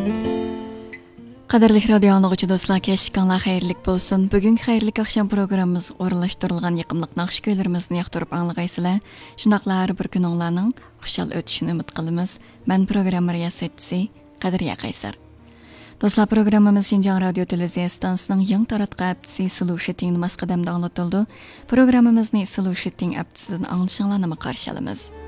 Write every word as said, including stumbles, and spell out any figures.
Qadirli radio anlıqçı dostlar, keşikanlar xeyirlik bolsun. Bugün xeyirlik akşam programımız orunlaştırılgan yıqımlıq naqş köylerimizni yaxtırıp anlıqaysılar. Şundaqla her bir gününlarning xushal ötüşünü ümit qilamiz. Ben program riyasatchisi Qadiriya Qaysar. Dostlar, programımız Şinjan Radio Televiziya stansiyasining yang taratqa aptisi Slow Shitting masqadamda anlatıldı. Programımızning Slow Shitting aptisidan anglashinglarni qarshi olamiz.